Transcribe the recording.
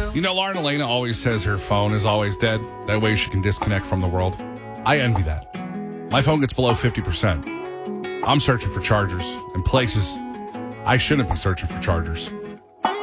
You know, Lauren Elena always says her phone is always dead. That way she can disconnect from the world. I envy that. My phone gets below 50%. I'm searching for chargers in places I shouldn't be searching for chargers.